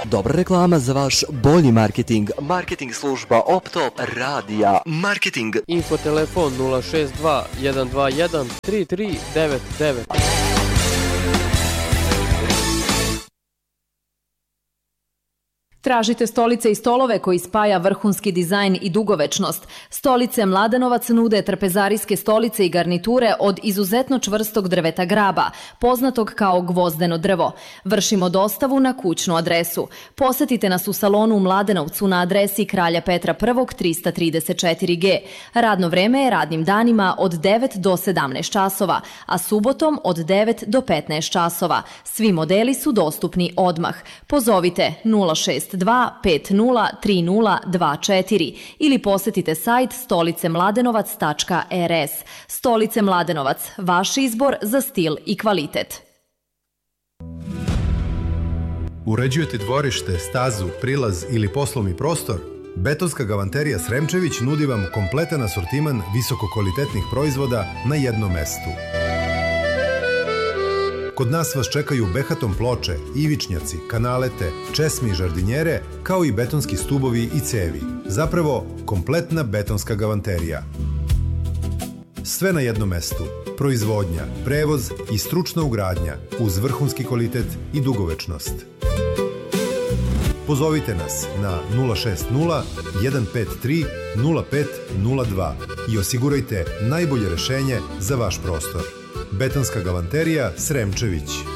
Dobra reklama za vaš bolji marketing. Marketing služba Optop Radija. Marketing. Infotelefon 062 121 3399. Tražite stolice i stolove koji spaja vrhunski dizajn i dugovečnost. Stolice Mladenovac nude trpezarijske stolice i garniture od izuzetno čvrstog drveta graba, poznatog kao gvozdeno drvo. Vršimo dostavu na kućnu adresu. Posetite nas u salonu u Mladenovcu na adresi Kralja Petra I 334G. Radno vreme je radnim danima od 9 do 17 časova, a subotom od 9 do 15 časova. Svi modeli su dostupni odmah. Pozovite 062 503024 ili posetite sajt stolicemladenovac.rs. Stolice Mladenovac, vaš izbor za stil i kvalitet. Uređujete dvorište, stazu, prilaz ili poslovni prostor? Betonska galanterija Sremčević nudi vam kompletan asortiman visokokvalitetnih proizvoda na jednom mestu. Kod nas vas čekaju behaton ploče, ivičnjaci, kanalete, česme i žardinjere, kao i betonski stubovi i cevi. Zapravo, kompletna betonska galanterija. Sve na jednom mestu. Proizvodnja, prevoz i stručna ugradnja uz vrhunski kvalitet i dugovečnost. Pozovite nas na 060 153 0502 i osigurajte najbolje rešenje za vaš prostor. Betonska galanterija Sremčević.